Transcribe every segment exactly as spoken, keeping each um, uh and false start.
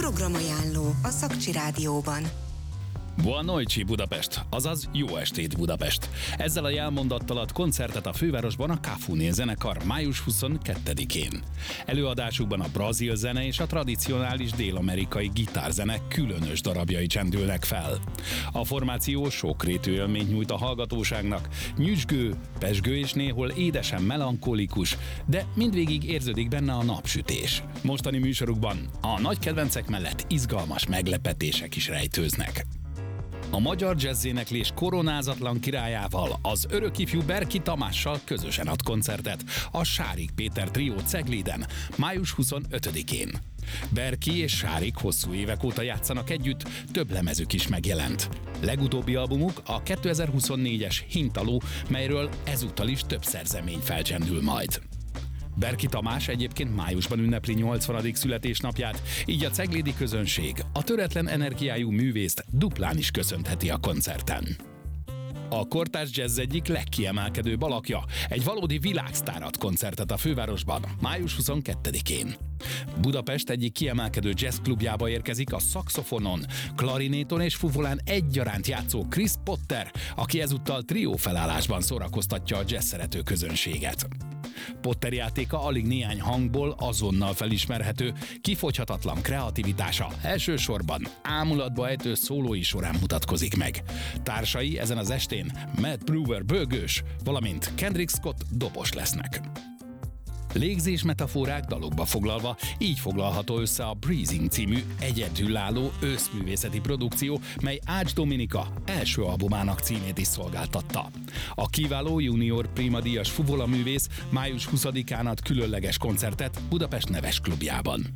Programajánló a Szakcsi Rádióban. Buon noite Budapest, azaz jó estét Budapest. Ezzel a jelmondattal ad koncertet a fővárosban a Cafuné zenekar május huszonkettedikén. Előadásukban a brazil zene és a tradicionális dél-amerikai gitárzene különös darabjai csendülnek fel. A formáció sokrétű élményt nyújt a hallgatóságnak, nyüzsgő, pezsgő és néhol édesen melankolikus, de mindvégig érződik benne a napsütés. Mostani műsorukban a nagy kedvencek mellett izgalmas meglepetések is rejtőznek. A magyar jazzéneklés koronázatlan királyával, az örökifjú Berki Tamással közösen ad koncertet a Sárik Péter Trió Cegléden május huszonötödikén. Berki és Sárik hosszú évek óta játszanak együtt, több lemezük is megjelent. Legutóbbi albumuk a kétezer-huszonnégyes Hintaló, melyről ezúttal is több szerzemény felcsendül majd. Berki Tamás egyébként májusban ünnepli nyolcvanadik születésnapját, így a ceglédi közönség a töretlen energiájú művészt duplán is köszöntheti a koncerten. A kortárs jazz egyik legkiemelkedőbb alakja, egy valódi világsztár ad koncertet a fővárosban május huszonkettedikén. Budapest egyik kiemelkedő jazzklubjába érkezik a szaxofonon, klarinéton és fuvolán egyaránt játszó Chris Potter, aki ezúttal trió felállásban szórakoztatja a jazz szerető közönséget. Potter játéka alig néhány hangból azonnal felismerhető, kifogyhatatlan kreativitása elsősorban ámulatba ejtő szólói során mutatkozik meg. Társai ezen az estén Matt Brewer bőgős, valamint Kendrick Scott dobos lesznek. Légzés metaforák dalokba foglalva, így foglalható össze a Breezing című egyedülálló őszművészeti produkció, mely Ács Dominika első albumának címét is szolgáltatta. A kiváló junior primadíjas fuvola művész május huszadikán ad különleges koncertet Budapest neves klubjában.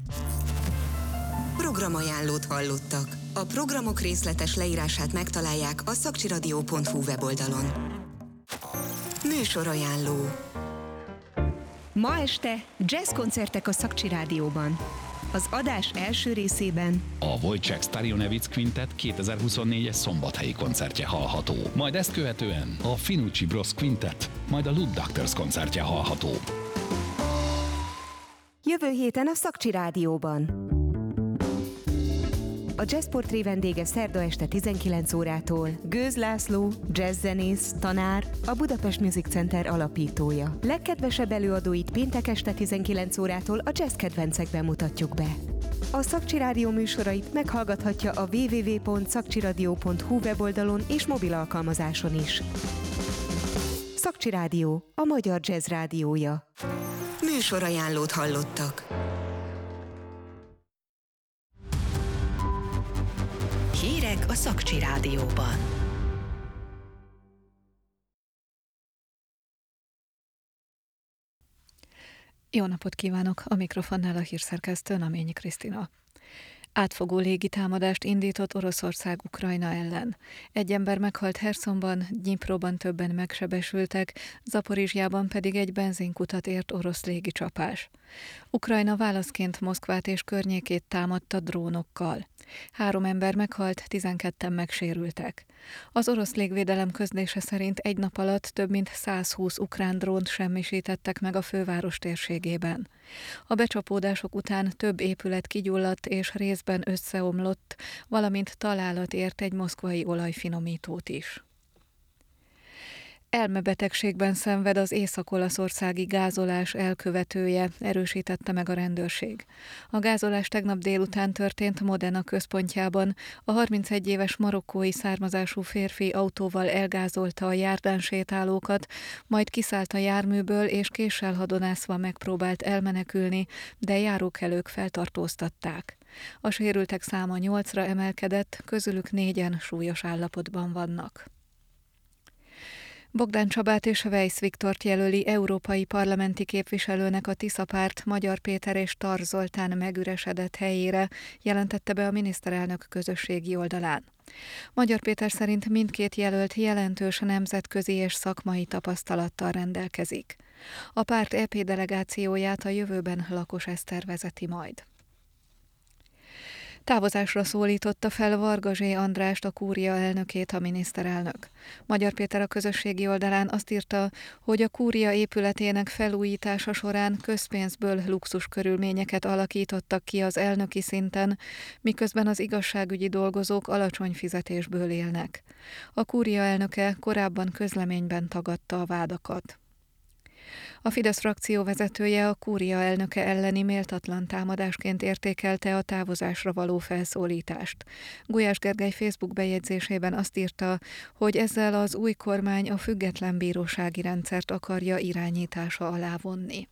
Programajánlót hallottak. A programok részletes leírását megtalálják a szakcsiradio pont hu weboldalon. Műsorajánló. Ma este jazzkoncertek a Szakcsi Rádióban. Az adás első részében a Wojciech Starionewicz Quintet kétezer-huszonnégyes szombathelyi koncertje hallható. Majd ezt követően a Finucci Bros Quintet, majd a Loop Doctors koncertje hallható. Jövő héten a Szakcsi Rádióban. A Jazzportré vendége szerda este tizenkilenc órától Gőz László, jazzzenész, tanár, a Budapest Music Center alapítója. Legkedvesebb előadóit péntek este tizenkilenc órától a jazz kedvencekben mutatjuk be. A Szakcsi Rádió műsorait meghallgathatja a double-u double-u double-u pont szakcsiradio pont hu weboldalon és mobil alkalmazáson is. Szakcsi Rádió, a magyar jazz rádiója. Műsorajánlót hallottak. Hírek a Szakcsi Rádióban. Jó napot kívánok! A mikrofonnál a hírszerkesztő Naményi Krisztina. Átfogó légitámadást indított Oroszország Ukrajna ellen. Egy ember meghalt Hersonban, Dnyipróban többen megsebesültek, Zaporizsjában pedig egy benzinkutat ért orosz légicsapás. Ukrajna válaszként Moszkvát és környékét támadta drónokkal. Három ember meghalt, tizenketten megsérültek. Az orosz légvédelem közlése szerint egy nap alatt több mint százhúsz ukrán drónt semmisítettek meg a főváros térségében. A becsapódások után több épület kigyulladt és részben összeomlott, valamint találat ért egy moszkvai olajfinomítót is. Elmebetegségben szenved az észak-olaszországi gázolás elkövetője, erősítette meg a rendőrség. A gázolás tegnap délután történt Modena központjában. A harmincegy éves marokkói származású férfi autóval elgázolta a járdán sétálókat, majd kiszállt a járműből és késsel hadonászva megpróbált elmenekülni, de járókelők feltartóztatták. A sérültek száma nyolcra emelkedett, közülük négyen súlyos állapotban vannak. Bogdán Csabát és Weisz Viktort jelöli európai parlamenti képviselőnek a Tisza Párt Magyar Péter és Tar Zoltán megüresedett helyére, jelentette be a miniszterelnök közösségi oldalán. Magyar Péter szerint mindkét jelölt jelentős nemzetközi és szakmai tapasztalattal rendelkezik. A párt é pé delegációját a jövőben Lakos Eszter vezeti majd. Távozásra szólította fel Varga Zsé Andrást, a kúria elnökét a miniszterelnök. Magyar Péter a közösségi oldalán azt írta, hogy a kúria épületének felújítása során közpénzből luxus körülményeket alakítottak ki az elnöki szinten, miközben az igazságügyi dolgozók alacsony fizetésből élnek. A kúria elnöke korábban közleményben tagadta a vádakat. A Fidesz frakció vezetője a kúria elnöke elleni méltatlan támadásként értékelte a távozásra való felszólítást. Gulyás Gergely Facebook bejegyzésében azt írta, hogy ezzel az új kormány a független bírósági rendszert akarja irányítása alá vonni.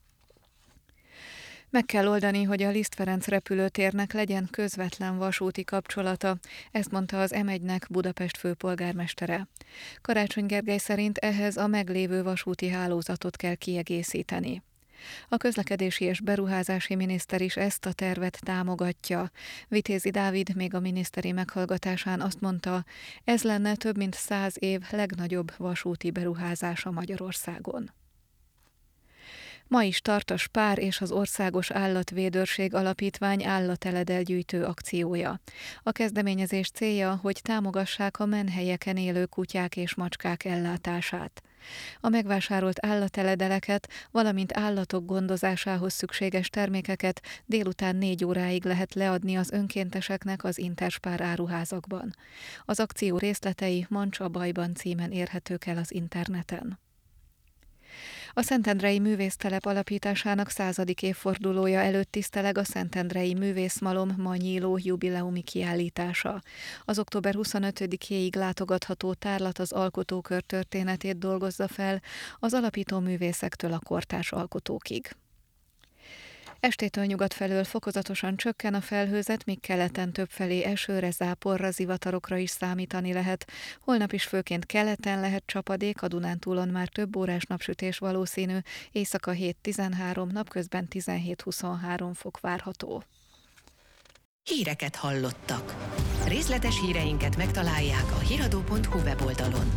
Meg kell oldani, hogy a Liszt Ferenc repülőtérnek legyen közvetlen vasúti kapcsolata, ezt mondta az em egynek Budapest főpolgármestere. Karácsony Gergely szerint ehhez a meglévő vasúti hálózatot kell kiegészíteni. A közlekedési és beruházási miniszter is ezt a tervet támogatja. Vitézi Dávid még a miniszteri meghallgatásán azt mondta, ez lenne több mint száz év legnagyobb vasúti beruházása Magyarországon. Ma is tart a Spár és az Országos Állatvédőrség Alapítvány állateledel-gyűjtő akciója. A kezdeményezés célja, hogy támogassák a menhelyeken élő kutyák és macskák ellátását. A megvásárolt állateledeleket, valamint állatok gondozásához szükséges termékeket délután négy óráig lehet leadni az önkénteseknek az Interspár áruházakban. Az akció részletei Mancsa bajban címen érhetők el az interneten. A Szentendrei Művésztelep alapításának századik évfordulója előtt tiszteleg a Szentendrei Művészmalom ma nyíló jubileumi kiállítása. Az október huszonötödikéig látogatható tárlat az alkotókör történetét dolgozza fel, az alapító művészektől a kortárs alkotókig. Estétől nyugat felől fokozatosan csökken a felhőzet, míg keleten többfelé esőre, záporra, zivatarokra is számítani lehet. Holnap is főként keleten lehet csapadék, a Dunántúlon már több órás napsütés valószínű, éjszaka hét-tizenhárom, napközben tizenhét-huszonhárom fok várható. Híreket hallottak. Részletes híreinket megtalálják a hiradó pont hu weboldalon.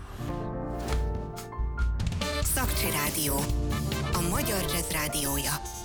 Szakcsi Rádió. A magyar jazz rádiója.